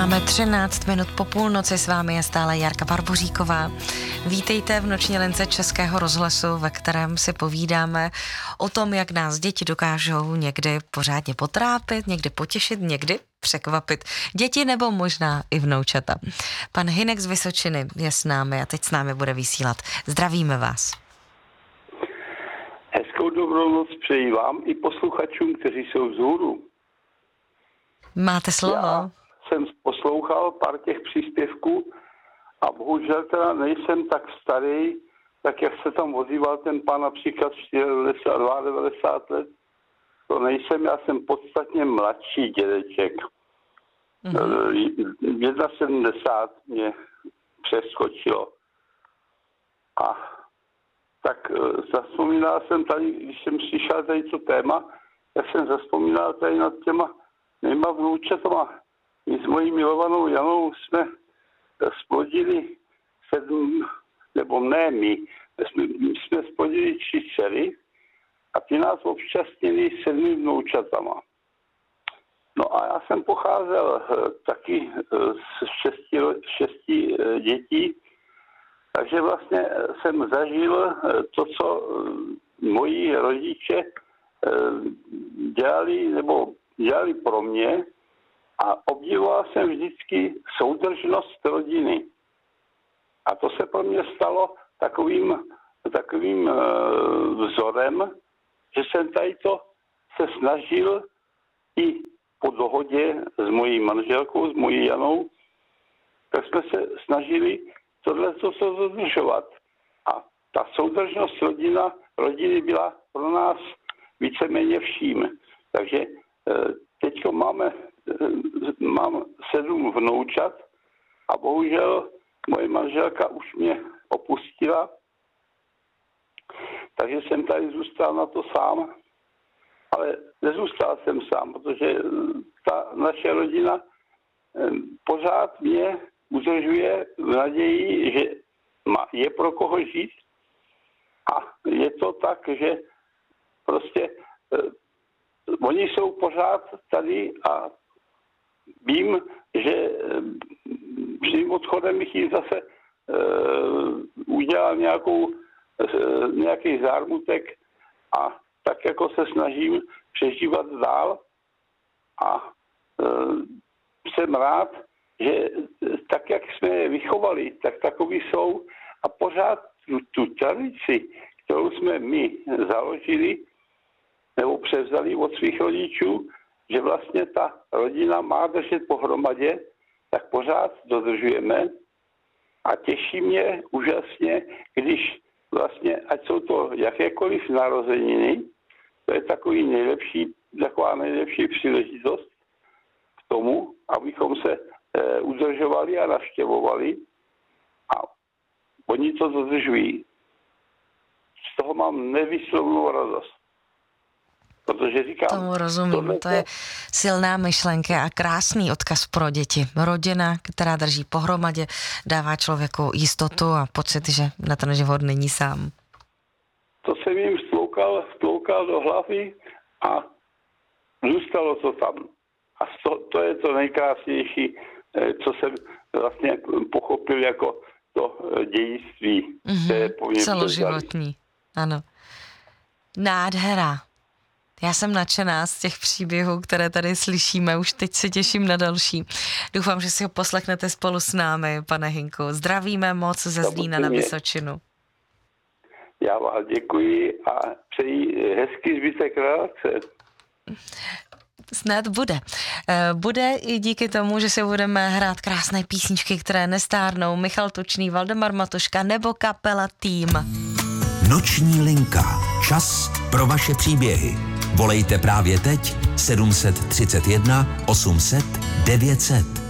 Máme 13 minut po půlnoci, s vámi je stále Jarka Barboříková. Vítejte v noční lince Českého rozhlasu, ve kterém si povídáme o tom, jak nás děti dokážou někdy pořádně potrápit, někdy potěšit, někdy překvapit. Děti nebo možná i vnoučata. Pan Hynek z Vysočiny je s námi a teď s námi bude vysílat. Zdravíme vás. Hezkou dobrou noc přeji vám i posluchačům, kteří jsou vzhůru. Máte slovo. Já jsem poslouchal pár těch příspěvků a bohužel teda nejsem tak starý, tak jak se tam ozýval ten pán například 90 let. To nejsem, já jsem podstatně mladší dědeček. 71 mě přeskočilo. A tak zavzpomínal jsem tady, když jsem slyšel tady to téma, tak jsem zavzpomínal tady nad těma mýma vnoučatama. My s mojí milovanou Janou jsme splodili 7, nebo ne my jsme splodili 3 dcery a ty nás obšťastnili 7 vnoučatama. No a já jsem pocházel taky z 6 dětí, takže vlastně jsem zažil to, co moji rodiče dělali pro mě a obdivoval jsem vždycky soudržnost rodiny. A to se pro mě stalo takovým vzorem, že jsem tady to se snažil i po dohodě s mojí manželkou, s mojí Janou, tak jsme se snažili tohle dodržovat. A ta soudržnost rodiny byla pro nás víceméně vším. Takže teď mám 7 vnoučat a bohužel moje manželka už mě opustila, takže jsem tady zůstal na to sám. Ale nezůstal jsem sám, protože ta naše rodina pořád mě udržuje v naději, že je pro koho žít. A je to tak, že prostě oni jsou pořád tady a vím, že svým odchodem bych jim zase udělal nějaký zármutek a tak jako se snažím přežívat dál a jsem rád, že tak, jak jsme je vychovali, tak takový jsou a pořád tu tradici, kterou jsme my založili nebo převzali od svých rodičů, že vlastně ta rodina má držet pohromadě, tak pořád dodržujeme a těší mě úžasně, když vlastně, ať jsou to jakékoliv narozeniny, to je taková nejlepší příležitost k tomu, abychom se udržovali a navštěvovali a oni to dodržují. Z toho mám nevyslovnou radost. Protože říkám... Tomu rozumím, to je silná myšlenka a krásný odkaz pro děti. Rodina, která drží pohromadě, dává člověku jistotu a pocit, že na ten život není sám. To jsem jim vtloukal do hlavy a zůstalo to tam. A to je to nejkrásnější, co jsem vlastně pochopil jako to dějství. Celoživotní, ano. Nádhera. Já jsem nadšená z těch příběhů, které tady slyšíme, už teď se těším na další. Doufám, že si ho poslechnete spolu s námi, pane Hynku. Zdravíme moc ze Zlína na Vysočinu. Já vám děkuji a přeji hezký zbytek relace. Snad bude. Bude i díky tomu, že si budeme hrát krásné písničky, které nestárnou. Michal Tučný, Valdemar Matuška nebo kapela Tým. Noční linka. Čas pro vaše příběhy. Volejte právě teď 731 800 900.